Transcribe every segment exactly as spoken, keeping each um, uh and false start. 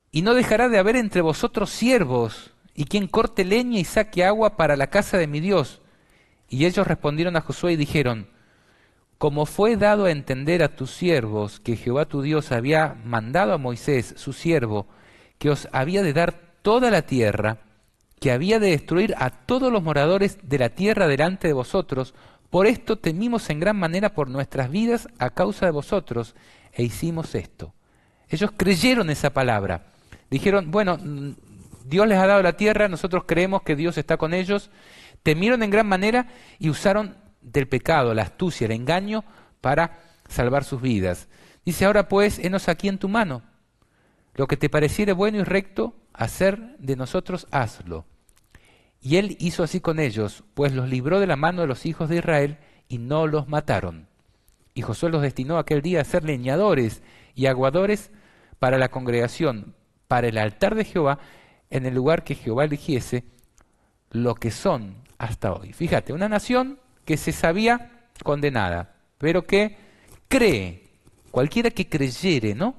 y no dejará de haber entre vosotros siervos, y quien corte leña y saque agua para la casa de mi Dios. Y ellos respondieron a Josué y dijeron, como fue dado a entender a tus siervos que Jehová tu Dios había mandado a Moisés, su siervo, que os había de dar toda la tierra, que había de destruir a todos los moradores de la tierra delante de vosotros, por esto temimos en gran manera por nuestras vidas a causa de vosotros, e hicimos esto. Ellos creyeron esa palabra. Dijeron, bueno, Dios les ha dado la tierra, nosotros creemos que Dios está con ellos. Temieron en gran manera y usaron del pecado, la astucia, el engaño para salvar sus vidas. Dice, ahora pues, henos aquí en tu mano. Lo que te pareciere bueno y recto hacer de nosotros, hazlo. Y él hizo así con ellos, pues los libró de la mano de los hijos de Israel y no los mataron. Y Josué los destinó aquel día a ser leñadores y aguadores para la congregación, para el altar de Jehová, en el lugar que Jehová eligiese, lo que son hasta hoy. Fíjate, una nación que se sabía condenada, pero que cree, cualquiera que creyere, ¿no?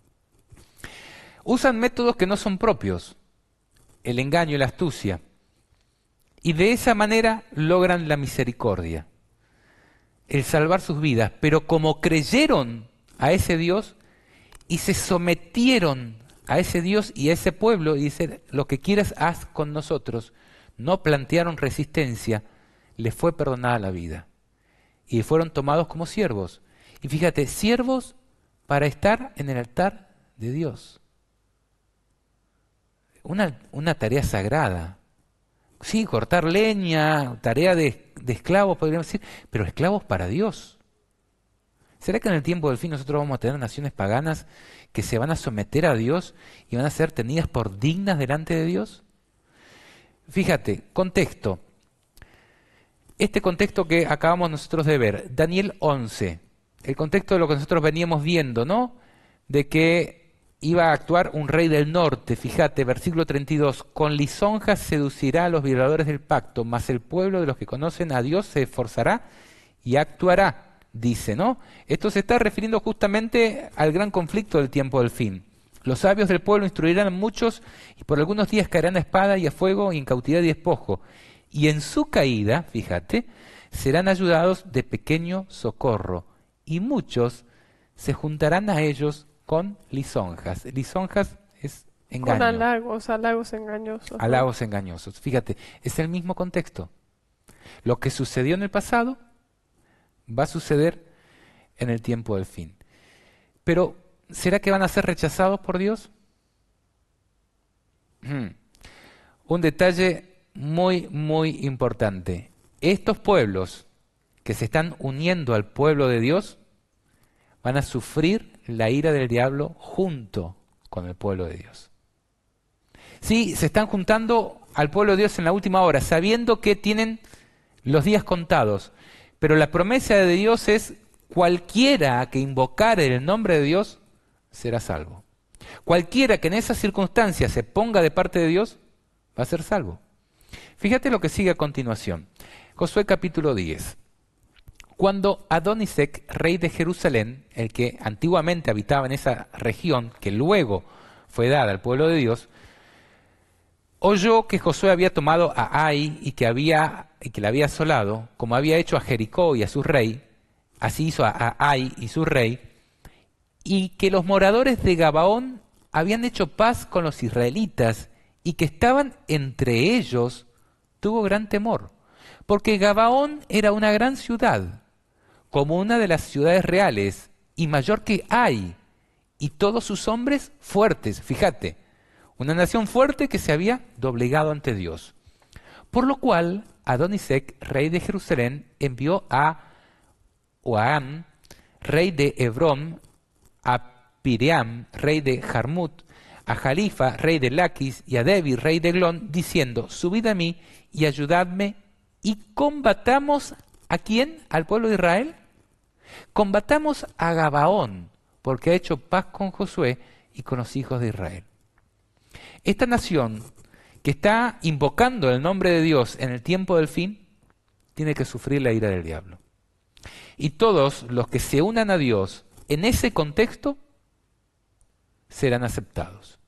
Usan métodos que no son propios, el engaño y la astucia, y de esa manera logran la misericordia, el salvar sus vidas, pero como creyeron a ese Dios y se sometieron a ese Dios y a ese pueblo, y dice, lo que quieras haz con nosotros, no plantearon resistencia, les fue perdonada la vida. Y fueron tomados como siervos. Y fíjate, siervos para estar en el altar de Dios. Una, una tarea sagrada. Sí, cortar leña, tarea de, de esclavos, podríamos decir, pero esclavos para Dios. ¿Será que en el tiempo del fin nosotros vamos a tener naciones paganas que se van a someter a Dios y van a ser tenidas por dignas delante de Dios? Fíjate, contexto. Este contexto que acabamos nosotros de ver, Daniel once, el contexto de lo que nosotros veníamos viendo, ¿no? De que iba a actuar un rey del norte, fíjate, versículo treinta y dos, con lisonjas seducirá a los violadores del pacto, mas el pueblo de los que conocen a Dios se esforzará y actuará, dice, ¿no? Esto se está refiriendo justamente al gran conflicto del tiempo del fin. Los sabios del pueblo instruirán a muchos y por algunos días caerán a espada y a fuego y en cautividad y despojo. Y en su caída, fíjate, serán ayudados de pequeño socorro, y muchos se juntarán a ellos con lisonjas. Lisonjas es engaño. Con halagos, halagos engañosos. ¿no? Halagos engañosos. Fíjate, es el mismo contexto. Lo que sucedió en el pasado va a suceder en el tiempo del fin. Pero, ¿será que van a ser rechazados por Dios? Hmm. Un detalle muy, muy importante. Estos pueblos que se están uniendo al pueblo de Dios van a sufrir la ira del diablo junto con el pueblo de Dios. Sí, se están juntando al pueblo de Dios en la última hora, sabiendo que tienen los días contados, pero la promesa de Dios es cualquiera que invocare el nombre de Dios será salvo. Cualquiera que en esas circunstancias se ponga de parte de Dios va a ser salvo. Fíjate lo que sigue a continuación. Josué capítulo diez. Cuando Adonisec, rey de Jerusalén, el que antiguamente habitaba en esa región, que luego fue dada al pueblo de Dios, oyó que Josué había tomado a Ai y que, había, y que la había asolado, como había hecho a Jericó y a su rey, así hizo a Ai y su rey, y que los moradores de Gabaón habían hecho paz con los israelitas y que estaban entre ellos, tuvo gran temor, porque Gabaón era una gran ciudad, como una de las ciudades reales, y mayor que Ai, y todos sus hombres fuertes, fíjate, una nación fuerte que se había doblegado ante Dios. Por lo cual, Adonisec, rey de Jerusalén, envió a Oam, rey de Hebrón, a Piream, rey de Jarmut, a Jalifa, rey de Laquis, y a Debi, rey de Glón, diciendo, subid a mí y ayudadme, y combatamos, ¿a quién? ¿Al pueblo de Israel? Combatamos a Gabaón, porque ha hecho paz con Josué y con los hijos de Israel. Esta nación que está invocando el nombre de Dios en el tiempo del fin, tiene que sufrir la ira del diablo. Y todos los que se unan a Dios en ese contexto serán aceptados.